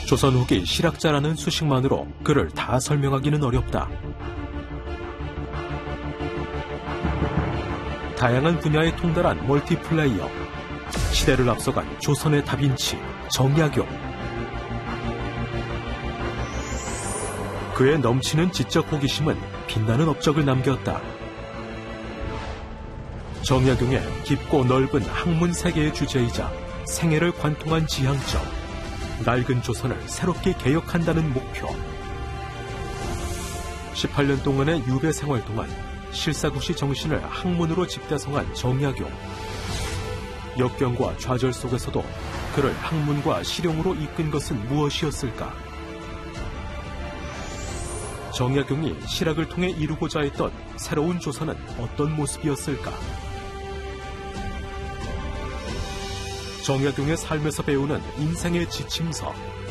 조선 후기 실학자라는 수식만으로 그를 다 설명하기는 어렵다. 다양한 분야에 통달한 멀티플레이어, 시대를 앞서간 조선의 다빈치, 정약용. 그의 넘치는 지적 호기심은 빛나는 업적을 남겼다. 정약용의 깊고 넓은 학문 세계의 주제이자 생애를 관통한 지향점, 낡은 조선을 새롭게 개혁한다는 목표. 18년 동안의 유배 생활 동안 실사구시 정신을 학문으로 집대성한 정약용. 역경과 좌절 속에서도 그를 학문과 실용으로 이끈 것은 무엇이었을까? 정약용이 실학을 통해 이루고자 했던 새로운 조선은 어떤 모습이었을까? 정약용의 삶에서 배우는 인생의 지침서.